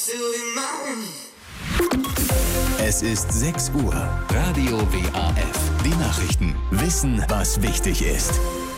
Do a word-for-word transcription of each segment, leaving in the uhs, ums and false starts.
Es ist sechs Uhr. Radio W A F. Die Nachrichten. Wissen, was wichtig ist.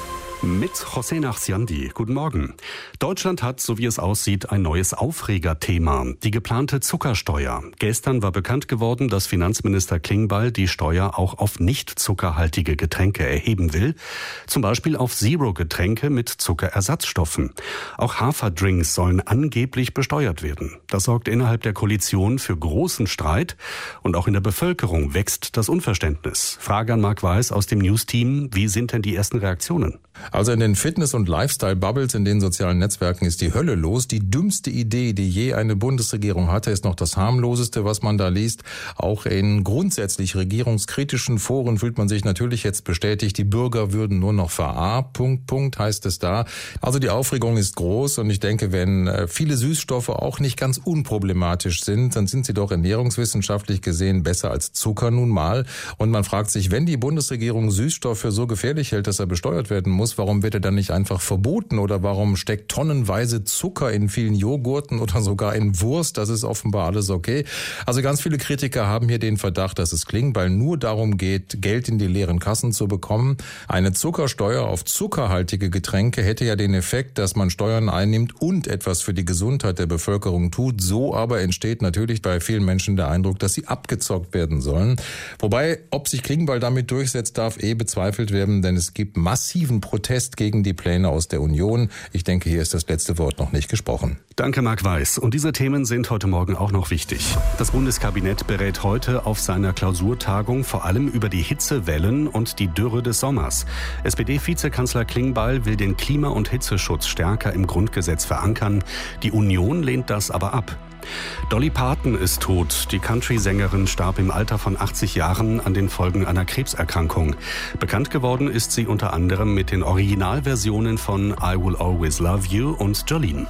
Mit José Nachsiandi. Guten Morgen. Deutschland hat, so wie es aussieht, ein neues Aufregerthema. Die geplante Zuckersteuer. Gestern war bekannt geworden, dass Finanzminister Klingbeil die Steuer auch auf nicht zuckerhaltige Getränke erheben will. Zum Beispiel auf Zero-Getränke mit Zuckerersatzstoffen. Auch Haferdrinks sollen angeblich besteuert werden. Das sorgt innerhalb der Koalition für großen Streit. Und auch in der Bevölkerung wächst das Unverständnis. Frage an Marc Weiß aus dem News-Team. Wie sind denn die ersten Reaktionen? Also in den Fitness- und Lifestyle-Bubbles in den sozialen Netzwerken ist die Hölle los. Die dümmste Idee, die je eine Bundesregierung hatte, ist noch das harmloseste, was man da liest. Auch in grundsätzlich regierungskritischen Foren fühlt man sich natürlich jetzt bestätigt, die Bürger würden nur noch verarmt, Punkt, Punkt, heißt es da. Also die Aufregung ist groß und ich denke, wenn viele Süßstoffe auch nicht ganz unproblematisch sind, dann sind sie doch ernährungswissenschaftlich gesehen besser als Zucker nun mal. Und man fragt sich, wenn die Bundesregierung Süßstoff für so gefährlich hält, dass er besteuert werden muss, warum wird er dann nicht einfach verboten oder warum steckt tonnenweise Zucker in vielen Joghurten oder sogar in Wurst? Das ist offenbar alles okay. Also ganz viele Kritiker haben hier den Verdacht, dass es Klingbeil nur darum geht, Geld in die leeren Kassen zu bekommen. Eine Zuckersteuer auf zuckerhaltige Getränke hätte ja den Effekt, dass man Steuern einnimmt und etwas für die Gesundheit der Bevölkerung tut. So aber entsteht natürlich bei vielen Menschen der Eindruck, dass sie abgezockt werden sollen. Wobei, ob sich Klingbeil damit durchsetzt, darf eh bezweifelt werden, denn es gibt massiven Protest gegen die Pläne aus der Union. Ich denke, hier ist das letzte Wort noch nicht gesprochen. Danke, Marc Weiß. Und diese Themen sind heute Morgen auch noch wichtig. Das Bundeskabinett berät heute auf seiner Klausurtagung vor allem über die Hitzewellen und die Dürre des Sommers. S P D-Vizekanzler Klingbeil will den Klima- und Hitzeschutz stärker im Grundgesetz verankern. Die Union lehnt das aber ab. Dolly Parton ist tot. Die Country-Sängerin starb im Alter von achtzig Jahren an den Folgen einer Krebserkrankung. Bekannt geworden ist sie unter anderem mit den Originalversionen von I Will Always Love You und Jolene.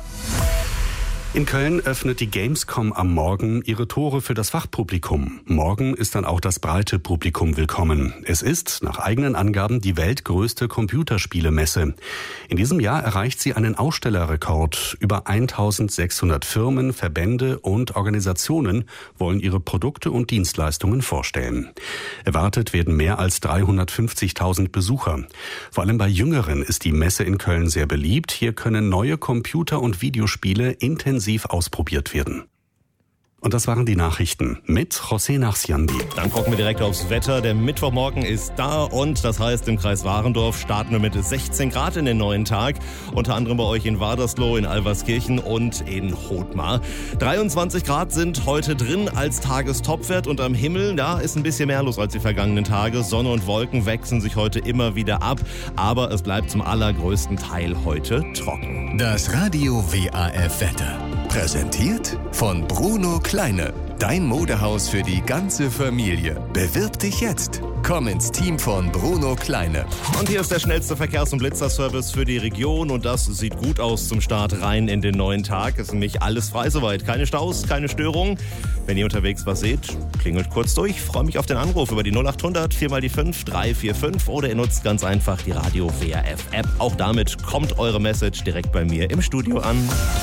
In Köln öffnet die Gamescom am Morgen ihre Tore für das Fachpublikum. Morgen ist dann auch das breite Publikum willkommen. Es ist, nach eigenen Angaben, die weltgrößte Computerspielemesse. In diesem Jahr erreicht sie einen Ausstellerrekord. Über eintausendsechshundert Firmen, Verbände und Organisationen wollen ihre Produkte und Dienstleistungen vorstellen. Erwartet werden mehr als dreihundertfünfzigtausend Besucher. Vor allem bei Jüngeren ist die Messe in Köln sehr beliebt. Hier können neue Computer- und Videospiele intensiv ausprobiert werden. Und das waren die Nachrichten mit José Nachsiandi. Dann gucken wir direkt aufs Wetter. Der Mittwochmorgen ist da und das heißt, im Kreis Warendorf starten wir mit sechzehn Grad in den neuen Tag. Unter anderem bei euch in Wadersloh, in Alverskirchen und in Hothmar. dreiundzwanzig Grad sind heute drin als Tagestopwert und am Himmel, da ist ein bisschen mehr los als die vergangenen Tage. Sonne und Wolken wechseln sich heute immer wieder ab, aber es bleibt zum allergrößten Teil heute trocken. Das Radio W A F Wetter. Präsentiert von Bruno Kleine. Dein Modehaus für die ganze Familie. Bewirb dich jetzt. Komm ins Team von Bruno Kleine. Und hier ist der schnellste Verkehrs- und Blitzerservice für die Region und das sieht gut aus zum Start rein in den neuen Tag. Ist nämlich alles frei soweit. Keine Staus, keine Störungen. Wenn ihr unterwegs was seht, klingelt kurz durch. Ich freue mich auf den Anruf über die null achthundert vier mal die fünf drei vier fünf oder ihr nutzt ganz einfach die Radio W A F App. Auch damit kommt eure Message direkt bei mir im Studio an.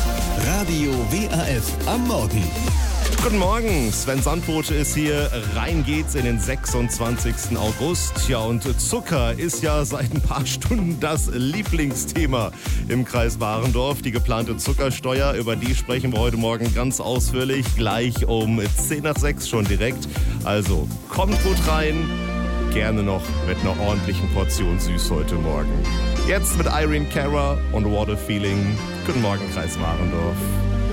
Radio W A F am Morgen. Guten Morgen, Sven Sandbote ist hier. Rein geht's in den sechsundzwanzigsten August. Ja, und Zucker ist ja seit ein paar Stunden das Lieblingsthema im Kreis Warendorf. Die geplante Zuckersteuer, über die sprechen wir heute Morgen ganz ausführlich. Gleich um zehn nach sechs schon direkt. Also kommt gut rein. Gerne noch mit einer ordentlichen Portion süß heute Morgen. Jetzt mit Irene Cara und What a Feeling. Guten Morgen, Kreis Warendorf.